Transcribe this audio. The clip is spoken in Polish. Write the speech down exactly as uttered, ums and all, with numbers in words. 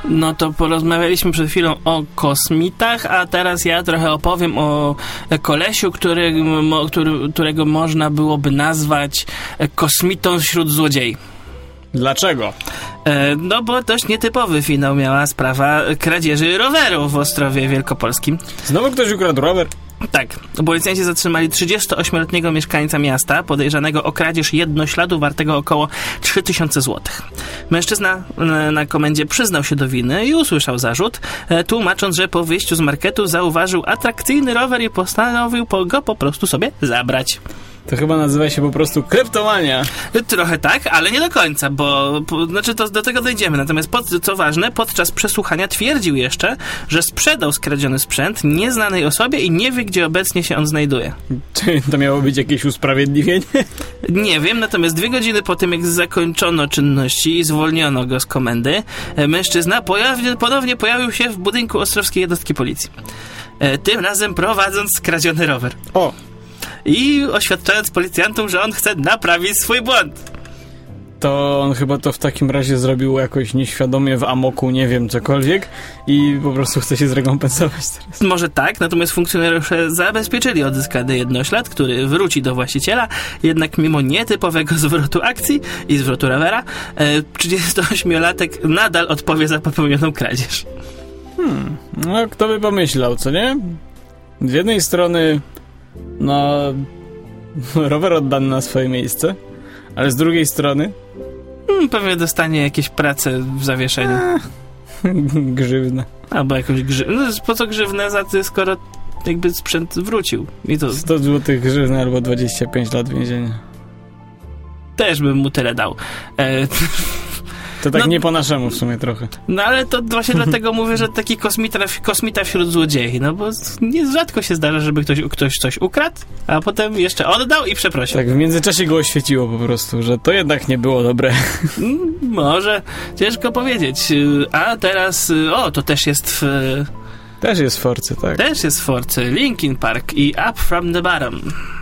No to porozmawialiśmy przed chwilą o kosmitach, a teraz ja trochę opowiem o kolesiu, który, który, którego można byłoby nazwać kosmitą wśród złodziei. Dlaczego? E, no bo dość nietypowy finał miała sprawa kradzieży roweru w Ostrowie Wielkopolskim. Znowu ktoś ukradł rower? Tak. Policjanci zatrzymali trzydziestoośmioletniego mieszkańca miasta podejrzanego o kradzież jednośladu wartego około trzy tysiące złotych. Mężczyzna na, na komendzie przyznał się do winy i usłyszał zarzut, e, tłumacząc, że po wyjściu z marketu zauważył atrakcyjny rower i postanowił po, go po prostu sobie zabrać. To chyba nazywa się po prostu kleptomania. Trochę tak, ale nie do końca, bo po, znaczy to do tego dojdziemy. Natomiast pod, co ważne, podczas przesłuchania twierdził jeszcze, że sprzedał skradziony sprzęt nieznanej osobie i nie wie, gdzie obecnie się on znajduje. Czy to miało być jakieś usprawiedliwienie? Nie wiem, natomiast dwie godziny po tym, jak zakończono czynności i zwolniono go z komendy, mężczyzna pojawi, ponownie pojawił się w budynku Ostrowskiej Jednostki Policji. Tym razem prowadząc skradziony rower. O! I oświadczając policjantom, że on chce naprawić swój błąd. To on chyba to w takim razie zrobił jakoś nieświadomie w amoku, nie wiem, cokolwiek i po prostu chce się zrekompensować teraz. Może tak, natomiast funkcjonariusze zabezpieczyli odzyskany jednoślad, który wróci do właściciela, jednak mimo nietypowego zwrotu akcji i zwrotu rowera, trzydziestoośmiolatek nadal odpowie za popełnioną kradzież. Hmm, no kto by pomyślał, co nie? Z jednej strony no rower oddany na swoje miejsce, ale z drugiej strony hmm, pewnie dostanie jakieś prace w zawieszeniu. Eee, grzywne. Albo jakąś grzywnę. No, po co grzywnę za to, skoro jakby sprzęt wrócił? I to sto złotych grzywny albo dwadzieścia pięć lat więzienia. Też bym mu tyle dał. E, To tak no, nie po naszemu w sumie trochę. No ale to właśnie dlatego mówię, że taki kosmita, kosmita wśród złodziei, no bo nie rzadko się zdarza, żeby ktoś, ktoś coś ukradł, a potem jeszcze oddał i przeprosił. Tak, w międzyczasie go oświeciło po prostu, że to jednak nie było dobre. Może, ciężko powiedzieć. A teraz, o, to też jest w... Też jest w Forcy, tak. Też jest w Forcy. Linkin Park i Up From The Bottom.